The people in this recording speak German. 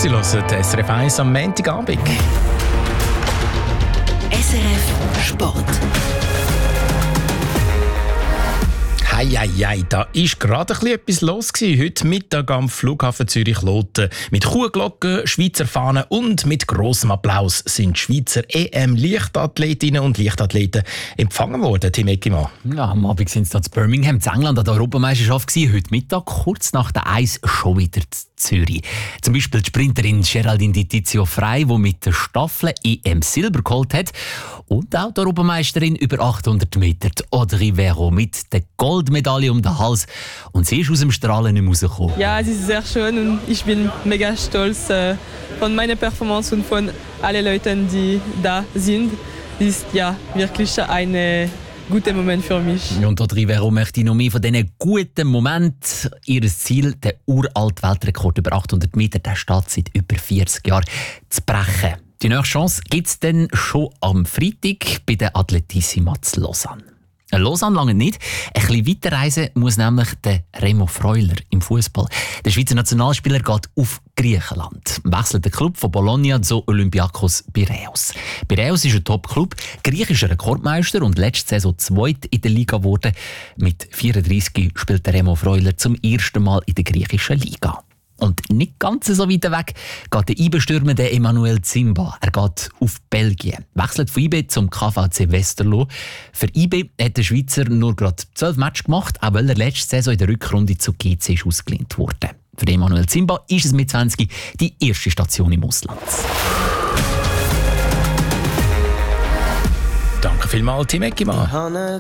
Sie hören die SRF 1 am Montagabend. SRF Sport. Hei, da ist gerade etwas los gewesen. Heute Mittag am Flughafen Zürich-Loten. Mit Kuhglocken, Schweizer Fahnen und mit grossem Applaus sind Schweizer EM-Leichtathletinnen und Leichtathleten empfangen worden, Tim Eckimann. Ja, am Abend sind sie in Birmingham, in England, an der Europameisterschaft gewesen. Heute Mittag, kurz nach der 1, schon wieder in Zürich. Zum Beispiel die Sprinterin Geraldine Di Tizio Frey, die mit der Staffel EM Silber geholt hat. Und auch die Europameisterin über 800 Meter, Audrey Vero, mit der Goldmedaille um den Hals. Und sie ist aus dem Strahlen nicht rausgekommen. Ja, es ist sehr schön und ich bin mega stolz von meiner Performance und von allen Leuten, die da sind. Es ist ja wirklich ein guter Moment für mich. Und Audrey Vero möchte noch mehr von diesen guten Momenten. Ihr Ziel, der uralte Weltrekord über 800 Meter, der steht seit über 40 Jahren, zu brechen. Die nächste Chance gibt es dann schon am Freitag bei der Atletissima zu Lausanne. Lausanne lange nicht. Ein bisschen weiterreisen muss nämlich der Remo Freuler im Fußball. Der Schweizer Nationalspieler geht auf Griechenland. Wechselt den Club von Bologna zu Olympiakos Piräus. Piräus ist ein Top-Club, griechischer Rekordmeister und letzte Saison Zweiter in der Liga geworden. Mit 34 spielt der Remo Freuler zum ersten Mal in der griechischen Liga. Und nicht ganz so weit weg geht der IB-Stürmer Emmanuel Zimba. Er geht auf Belgien. Wechselt von IB zum KVC Westerlo. Für IB hat der Schweizer nur gerade 12 Matches gemacht, auch weil er letzte Saison in der Rückrunde zu GC ist ausgelehnt wurde. Für Emmanuel Zimba ist es mit 20 die erste Station im Ausland. Danke vielmals, Tim Eckimann.